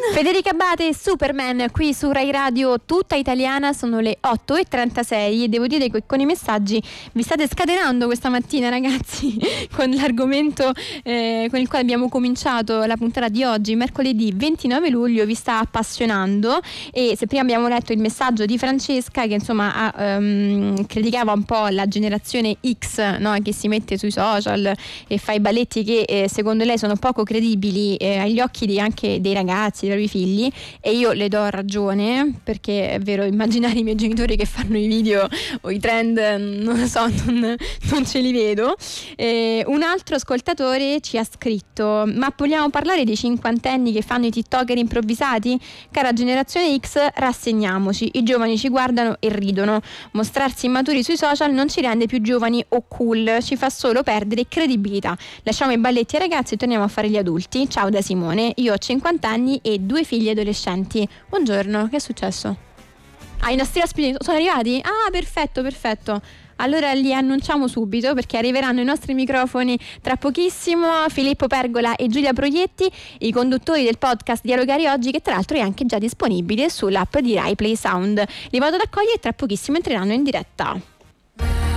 Federica Abate, Superman, qui su Rai Radio Tutta Italiana, sono le 8:36 e devo dire che con i messaggi vi state scatenando questa mattina, ragazzi, con l'argomento con il quale abbiamo cominciato la puntata di oggi, mercoledì 29 luglio, vi sta appassionando. E se prima abbiamo letto il messaggio di Francesca che insomma criticava un po' la generazione X, no? Che si mette sui social e fa i balletti che secondo lei sono poco credibili agli occhi anche dei ragazzi, dei propri figli, e io le do ragione, perché è vero, immaginare i miei genitori che fanno i video o i trend, non lo so, non ce li vedo. Un altro ascoltatore ci ha scritto: ma vogliamo parlare dei cinquantenni che fanno i tiktoker improvvisati? Cara generazione X, rassegniamoci, i giovani ci guardano e ridono, mostrarsi immaturi sui social non ci rende più giovani o cool, ci fa solo perdere credibilità. Lasciamo i balletti ai ragazzi e torniamo a fare gli adulti. Ciao da Simone, io ho 50 anni e 2 figli adolescenti. Buongiorno, che è successo? I nostri ospiti sono arrivati? Ah, perfetto. Allora li annunciamo subito, perché arriveranno i nostri microfoni tra pochissimo. Filippo Pergola e Giulia Proietti, i conduttori del podcast Dialogare Oggi, che tra l'altro è anche già disponibile sull'app di Rai Play Sound. Li vado ad accogliere e tra pochissimo entreranno in diretta.